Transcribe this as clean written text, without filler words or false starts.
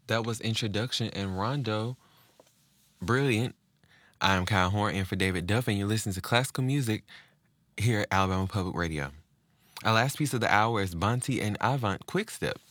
That was Introduction and Rondo. Brilliant. I'm Kyle Horn in for David Duff, and you're listening to classical music here at Alabama Public Radio. Our last piece of the hour is Bonte and Avant Quickstep.